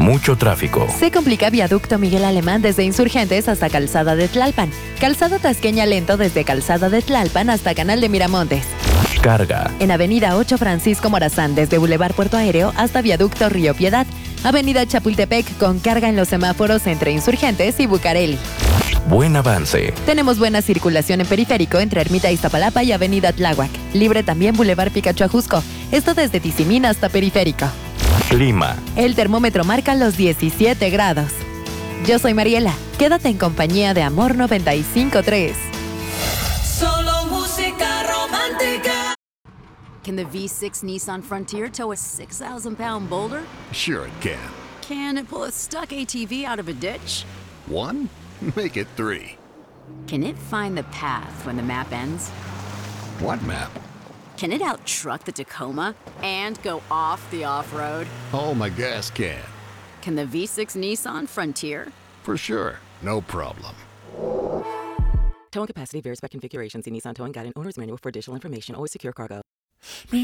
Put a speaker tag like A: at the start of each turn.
A: mucho tráfico.
B: Se complica Viaducto Miguel Alemán desde Insurgentes hasta Calzada de Tlalpan. Calzada Tasqueña lento desde Calzada de Tlalpan hasta Canal de Miramontes.
A: Carga.
B: En Avenida 8 Francisco Morazán desde Boulevard Puerto Aéreo hasta Viaducto Río Piedad. Avenida Chapultepec con carga en los semáforos entre Insurgentes y Bucareli.
A: Buen avance.
B: Tenemos buena circulación en Periférico entre Ermita Iztapalapa y Avenida Tláhuac. Libre también Boulevard Picacho Ajusco. Esto desde Tizimín hasta Periférico.
A: Clima.
B: El termómetro marca los 17 grados. Yo soy Mariela. Quédate en compañía de Amor 95.3.
C: Solo música romántica.
D: Can the V6 Nissan Frontier tow a 6,000-pound boulder?
E: Sure it can.
D: Can it pull a stuck ATV out of a ditch?
E: 1? Make it 3.
D: Can it find the path when the map ends?
E: What map?
D: Can it out-truck the Tacoma and go off the off-road?
E: Oh, my gas can.
D: Can the V6 Nissan Frontier?
E: For sure. No problem.
F: Towing capacity varies by configuration. See Nissan Towing Guide and Owner's Manual for additional information. Always secure cargo.